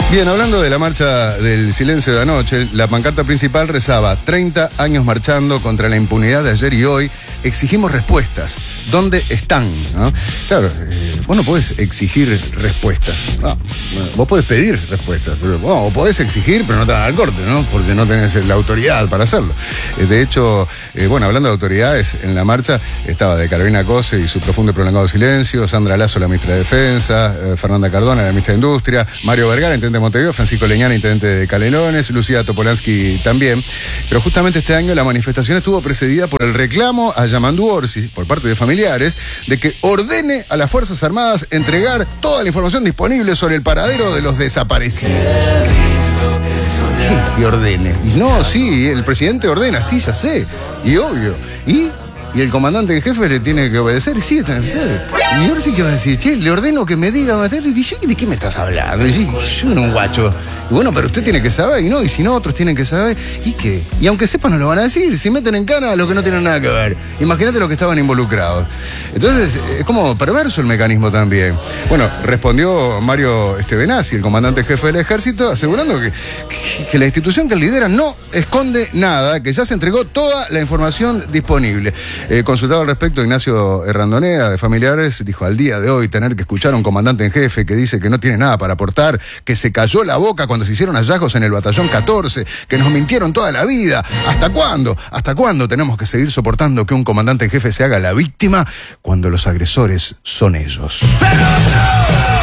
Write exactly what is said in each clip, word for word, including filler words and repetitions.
Bien, hablando de la marcha del silencio de anoche, la pancarta principal rezaba treinta años marchando contra la impunidad de ayer y hoy, exigimos respuestas. ¿Dónde están? ¿No? Claro, eh, vos no podés exigir respuestas. No, vos podés pedir respuestas, pero bueno, vos podés exigir, pero no te van al corte, ¿no? Porque no tenés la autoridad para hacerlo. Eh, de hecho, eh, bueno, hablando de autoridades, en la marcha estaba de Carolina Cose y su profundo y prolongado silencio, Sandra Lazo, la ministra de Defensa, eh, Fernanda Cardona, la ministra de Industria, Mario Vergara, intendente de Montevideo, Francisco Leñana, intendente de Canelones, Lucía Topolansky también. Pero justamente este año la manifestación estuvo precedida por el reclamo a Yamandú Orsi, por parte de familiares, de que ordene a las Fuerzas Armadas entregar toda la información disponible sobre el paradero de los desaparecidos. ¿Qué? Que ordene. No, sí, el presidente ordena, sí, ya sé. Y obvio. ¿Y? Y el comandante en jefe le tiene que obedecer, y sí, tiene que obedecer. Y ahora sí que va a decir, che, le ordeno que me diga, y yo, ¿de qué me estás hablando? Y yo, yo no un guacho. Y bueno, pero usted tiene que saber, y no, y si no, otros tienen que saber. ¿Y qué? Y aunque sepan, no lo van a decir, si meten en cara a los que no tienen nada que ver. Imagínate los que estaban involucrados. Entonces, es como perverso el mecanismo también. Bueno, respondió Mario Estebenazzi, el comandante en jefe del ejército, asegurando que, que, que la institución que él lidera no esconde nada, que ya se entregó toda la información disponible. Eh, consultado al respecto, Ignacio Randonea, de Familiares, dijo: al día de hoy tener que escuchar a un comandante en jefe que dice que no tiene nada para aportar, que se cayó la boca cuando se hicieron hallazgos en el batallón catorce, que nos mintieron toda la vida. ¿Hasta cuándo? ¿Hasta cuándo tenemos que seguir soportando que un comandante en jefe se haga la víctima cuando los agresores son ellos? ¡Pero no!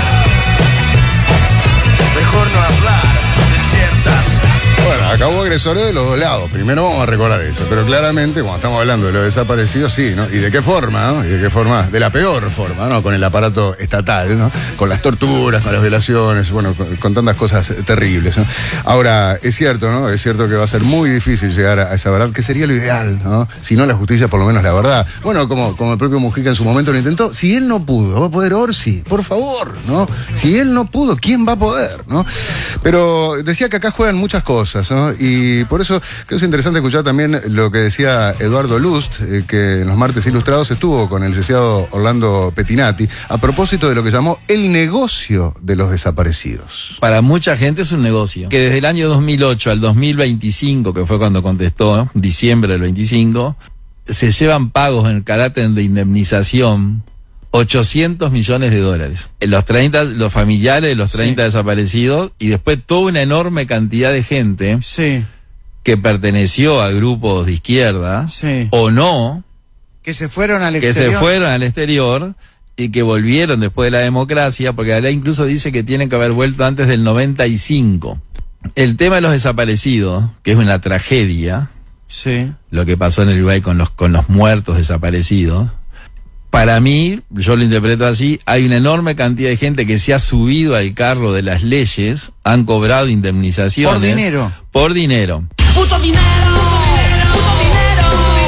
Mejor no hablar de ciertas... Bueno, acabó agresores de los dos lados. Primero vamos a recordar eso. Pero claramente, cuando estamos hablando de los desaparecidos, sí, ¿no? ¿Y de qué forma, no? ¿Y de qué forma? De la peor forma, ¿no? Con el aparato estatal, ¿no? Con las torturas, con las violaciones, bueno, con, con tantas cosas terribles, ¿no? Ahora, es cierto, ¿no? Es cierto que va a ser muy difícil llegar a esa verdad, que sería lo ideal, ¿no? Si no la justicia, por lo menos la verdad. Bueno, como, como el propio Mujica en su momento lo intentó. Si él no pudo, va a poder Orsi, por favor, ¿no? Si él no pudo, ¿quién va a poder, no? Pero decía que acá juegan muchas cosas, ¿no? Y por eso creo que es interesante escuchar también lo que decía Eduardo Lust, eh, que en los martes ilustrados estuvo con el licenciado Orlando Pettinati, a propósito de lo que llamó el negocio de los desaparecidos. Para mucha gente es un negocio, que desde el año dos mil ocho al dos mil veinticinco, que fue cuando contestó, diciembre del veinticinco, se llevan pagos en el carácter de indemnización ochocientos millones de dólares. Los treinta, los familiares de los treinta sí. desaparecidos, y después toda una enorme cantidad de gente sí. que perteneció a grupos de izquierda, sí. o no, que se fueron al que exterior. se fueron al exterior y que volvieron después de la democracia, porque la ley incluso dice que tienen que haber vuelto antes del noventa y cinco. El tema de los desaparecidos, que es una tragedia, sí. lo que pasó en el Uruguay con los, con los muertos desaparecidos, para mí, yo lo interpreto así, hay una enorme cantidad de gente que se ha subido al carro de las leyes, han cobrado indemnizaciones. Por dinero. Por dinero. ¡Puto dinero! ¡Puto dinero!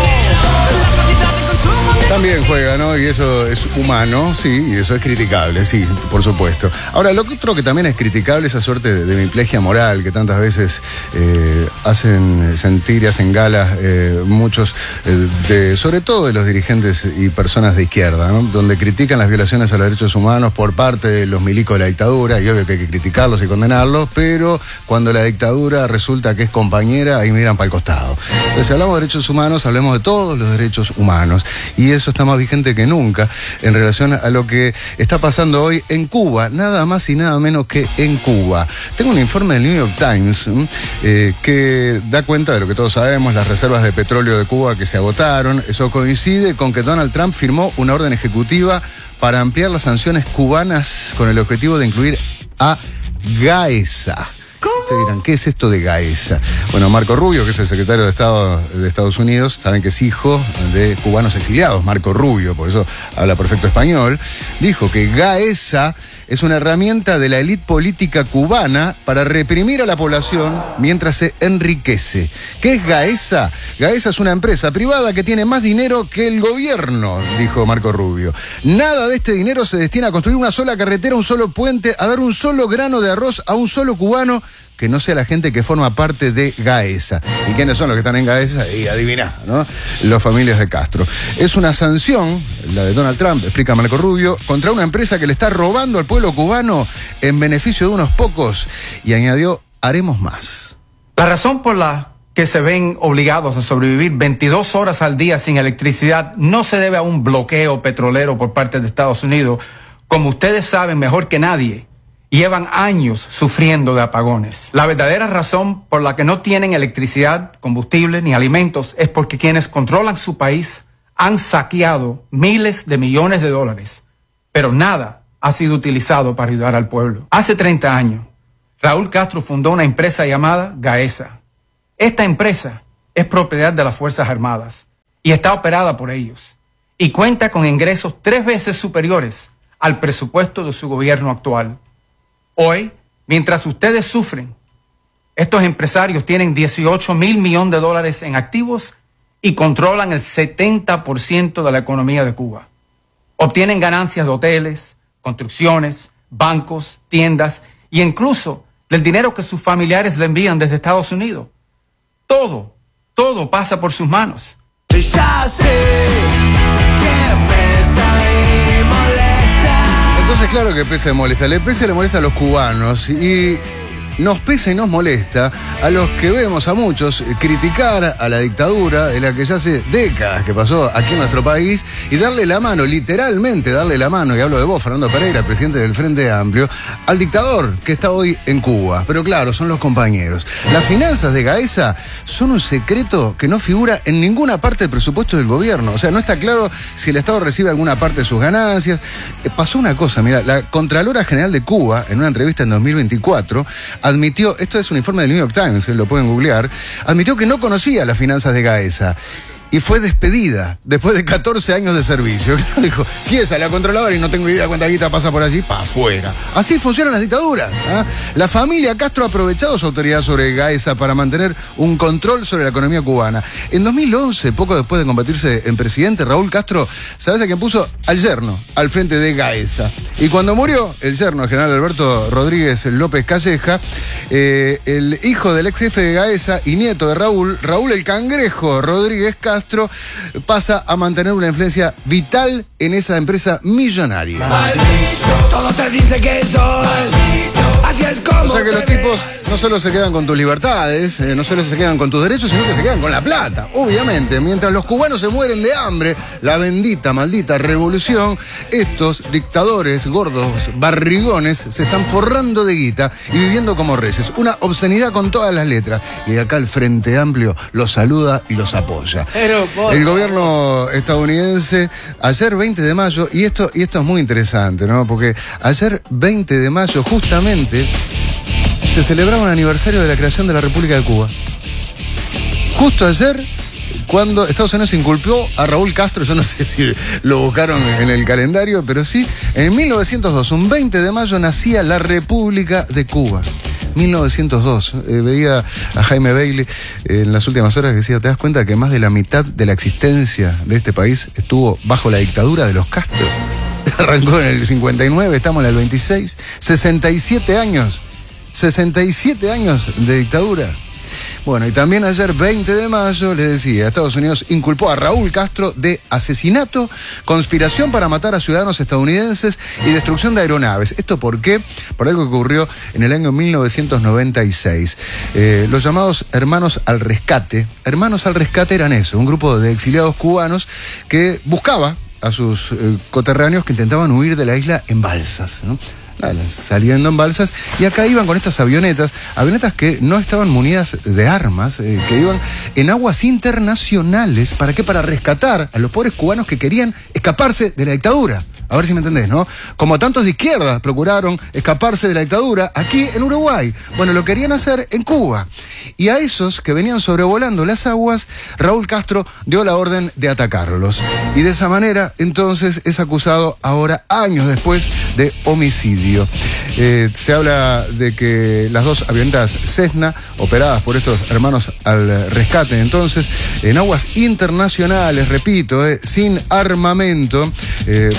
La sociedad de consumo. También juega, ¿no? Y eso es humano, sí, y eso es criticable, sí, por supuesto. Ahora, lo otro que también es criticable es esa suerte de, de hemiplegia moral que tantas veces eh, hacen sentir y hacen gala eh, muchos, eh, de, sobre todo de los dirigentes y personas de izquierda, ¿no? Donde critican las violaciones a los derechos humanos por parte de los milicos de la dictadura, y obvio que hay que criticarlos y condenarlos, pero cuando la dictadura resulta que es compañera, ahí miran para el costado. Entonces, si hablamos de derechos humanos, hablemos de todos los derechos humanos. Y eso está más vigente que nunca en relación a lo que está pasando hoy en Cuba, nada más y nada menos que en Cuba. Tengo un informe del New York Times eh, que da cuenta de lo que todos sabemos, las reservas de petróleo de Cuba que se agotaron. Eso coincide con que Donald Trump firmó una orden ejecutiva para ampliar las sanciones cubanas con el objetivo de incluir a Gaesa. ¿Cómo? Ustedes dirán, ¿qué es esto de Gaesa? Bueno, Marco Rubio, que es el secretario de Estado de Estados Unidos, saben que es hijo de cubanos exiliados, Marco Rubio, por eso habla perfecto español, dijo que Gaesa es una herramienta de la élite política cubana para reprimir a la población mientras se enriquece. ¿Qué es Gaesa? Gaesa es una empresa privada que tiene más dinero que el gobierno, dijo Marco Rubio. Nada de este dinero se destina a construir una sola carretera, un solo puente, a dar un solo grano de arroz a un solo cubano que no sea la gente que forma parte de Gaesa. ¿Y quiénes son los que están en Gaesa? Y adivina, ¿no? Los familias de Castro. Es una sanción, la de Donald Trump, explica Marco Rubio, contra una empresa que le está robando al pueblo cubano en beneficio de unos pocos y añadió, haremos más. La razón por la que se ven obligados a sobrevivir veintidós horas al día sin electricidad no se debe a un bloqueo petrolero por parte de Estados Unidos. Como ustedes saben mejor que nadie, llevan años sufriendo de apagones. La verdadera razón por la que no tienen electricidad, combustible ni alimentos es porque quienes controlan su país han saqueado miles de millones de dólares, pero nada ha sido utilizado para ayudar al pueblo. Hace treinta años, Raúl Castro fundó una empresa llamada Gaesa. Esta empresa es propiedad de las Fuerzas Armadas y está operada por ellos y cuenta con ingresos tres veces superiores al presupuesto de su gobierno actual. Hoy, mientras ustedes sufren, estos empresarios tienen dieciocho mil millones de dólares en activos y controlan el setenta por ciento de la economía de Cuba. Obtienen ganancias de hoteles, construcciones, bancos, tiendas y incluso del dinero que sus familiares le envían desde Estados Unidos. Todo, todo pasa por sus manos. Ya sé que pesa y molesta. Entonces, claro que pesa y molesta. Le pesa y le molesta a los cubanos. Y nos pesa y nos molesta a los que vemos a muchos criticar a la dictadura de la que ya hace décadas que pasó aquí en nuestro país y darle la mano, literalmente darle la mano, y hablo de vos, Fernando Pereira, presidente del Frente Amplio, al dictador que está hoy en Cuba. Pero claro, son los compañeros. Las finanzas de Gaesa son un secreto que no figura en ninguna parte del presupuesto del gobierno. O sea, no está claro si el Estado recibe alguna parte de sus ganancias. Eh, pasó una cosa, mira, la Contralora General de Cuba, en una entrevista en dos mil veinticuatro, admitió, esto es un informe del New York Times, lo pueden googlear, admitió que no conocía las finanzas de Gaesa y fue despedida después de catorce años de servicio. Dijo, si esa es la controladora y no tengo idea cuánta guita pasa por allí, pa' afuera. Así funcionan las dictaduras. ¿eh? La familia Castro ha aprovechado su autoridad sobre Gaesa para mantener un control sobre la economía cubana. En dos mil once, poco después de convertirse en presidente, Raúl Castro, ¿sabes a quién puso? Al yerno, al frente de Gaesa. Y cuando murió el yerno, el general Alberto Rodríguez López Calleja, eh, el hijo del ex jefe de Gaesa y nieto de Raúl, Raúl el Cangrejo Rodríguez Castro, pasa a mantener una influencia vital en esa empresa millonaria. Todo te dice que soy. Así es como. O sea que los te tipos no solo se quedan con tus libertades, eh, no solo se quedan con tus derechos, sino que se quedan con la plata, obviamente. Mientras los cubanos se mueren de hambre, la bendita, maldita revolución, estos dictadores gordos, barrigones, se están forrando de guita y viviendo como reyes. Una obscenidad con todas las letras. Y acá el Frente Amplio los saluda y los apoya. Pero, por El gobierno estadounidense, ayer veinte de mayo, y esto, y esto es muy interesante, ¿no? Porque ayer veinte de mayo, justamente, se celebraba un aniversario de la creación de la República de Cuba. Justo ayer, cuando Estados Unidos inculpó a Raúl Castro, yo no sé si lo buscaron en el calendario, pero sí, en mil novecientos dos, un veinte de mayo, nacía la República de Cuba. mil novecientos dos. Eh, veía a Jaime Bailey eh, en las últimas horas que decía, ¿te das cuenta que más de la mitad de la existencia de este país estuvo bajo la dictadura de los Castro? Arrancó en el cincuenta y nueve, estamos en el veintiséis, sesenta y siete años, sesenta y siete años de dictadura. Bueno, y también ayer, veinte de mayo, les decía, Estados Unidos inculpó a Raúl Castro de asesinato, conspiración para matar a ciudadanos estadounidenses y destrucción de aeronaves. ¿Esto por qué? Por algo que ocurrió en el año mil novecientos noventa y seis. Eh, los llamados Hermanos al Rescate. Hermanos al Rescate eran eso, un grupo de exiliados cubanos que buscaba a sus eh, coterráneos que intentaban huir de la isla en balsas, ¿no? Saliendo en balsas, y acá iban con estas avionetas, avionetas que no estaban munidas de armas, eh, que iban en aguas internacionales. ¿Para qué? Para rescatar a los pobres cubanos que querían escaparse de la dictadura. A ver si me entendés, ¿no? Como tantos de izquierda procuraron escaparse de la dictadura aquí en Uruguay. Bueno, lo querían hacer en Cuba. Y a esos que venían sobrevolando las aguas, Raúl Castro dio la orden de atacarlos. Y de esa manera, entonces, es acusado ahora, años después, de homicidio. Eh, se habla de que las dos avionetas Cessna, operadas por estos Hermanos al Rescate, entonces, en aguas internacionales, repito, eh, sin armamento, eh, fueron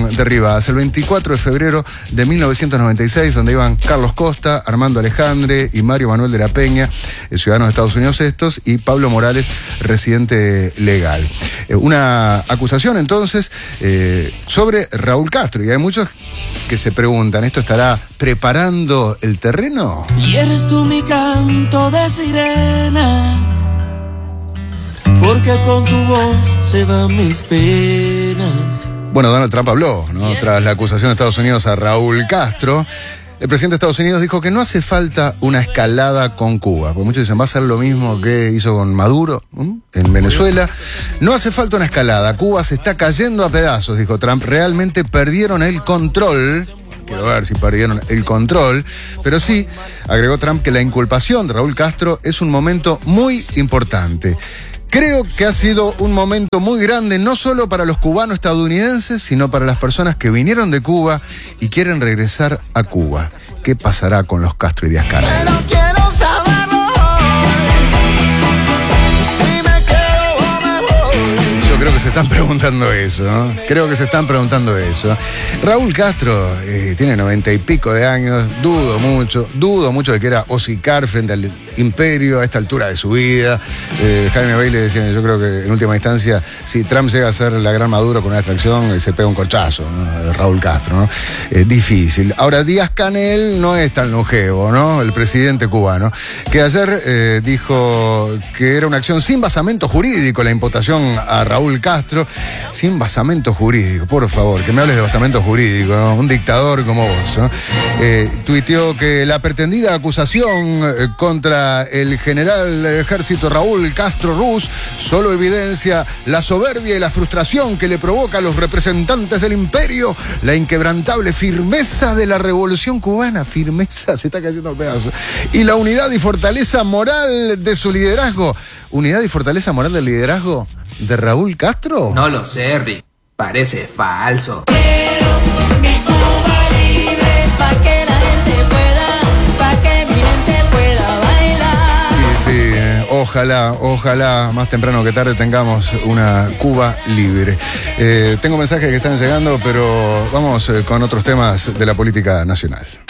estación derribadas. El veinticuatro de febrero de mil novecientos noventa y seis, donde iban Carlos Costa, Armando Alejandre y Mario Manuel de la Peña, eh, ciudadanos de Estados Unidos estos, y Pablo Morales, residente legal. Eh, una acusación entonces eh, sobre Raúl Castro. Y hay muchos que se preguntan, ¿esto estará preparando el terreno? Y eres tú mi canto de sirena, porque con tu voz se van mis penas. Bueno, Donald Trump habló, ¿no? Tras la acusación de Estados Unidos a Raúl Castro. El presidente de Estados Unidos dijo que no hace falta una escalada con Cuba, porque muchos dicen, va a ser lo mismo que hizo con Maduro, ¿m? en Venezuela. No hace falta una escalada, Cuba se está cayendo a pedazos, dijo Trump. Realmente perdieron el control. Quiero ver si perdieron el control. Pero sí, agregó Trump, que la inculpación de Raúl Castro es un momento muy importante. Creo que ha sido un momento muy grande, no solo para los cubanos estadounidenses, sino para las personas que vinieron de Cuba y quieren regresar a Cuba. ¿Qué pasará con los Castro y Díaz-Canel? Pero quiero saberlo si me quedo o me voy. Yo creo que se están preguntando eso, ¿no? Creo que se están preguntando eso. Raúl Castro eh, tiene noventa y pico de años, dudo mucho, dudo mucho de que era hocicar frente al imperio a esta altura de su vida. Eh, Jaime Bailey decía, yo creo que en última instancia, si Trump llega a ser la gran Maduro con una extracción, eh, se pega un corchazo, ¿no? Raúl Castro, ¿no? Eh, difícil. Ahora, Díaz-Canel no es tan longevo, ¿no? El presidente cubano, que ayer eh, dijo que era una acción sin basamento jurídico, la imputación a Raúl Castro, sin basamento jurídico. Por favor, que me hables de basamento jurídico, ¿no? Un dictador como vos, ¿no? Eh, tuiteó que la pretendida acusación eh, contra el general del ejército Raúl Castro Ruz solo evidencia la soberbia y la frustración que le provoca a los representantes del imperio la inquebrantable firmeza de la revolución cubana. Firmeza, se está cayendo a pedazos. Y la unidad y fortaleza moral de su liderazgo. ¿Unidad y fortaleza moral del liderazgo de Raúl Castro? No lo sé, Rick. Parece falso. Quiero mi Cuba libre, pa' que la gente pueda, pa' que mi gente pueda bailar. Sí, sí, eh, ojalá, ojalá más temprano que tarde tengamos una Cuba libre. Eh, tengo mensajes que están llegando, pero vamos eh, con otros temas de la política nacional.